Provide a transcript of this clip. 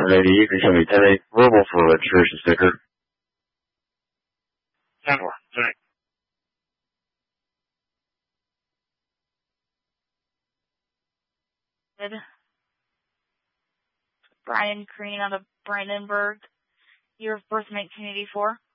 lady, you can show me 10-8 verbal for registration sticker. 10-4, Good. Brian Green out of Brandenburg. Year of birth 1984.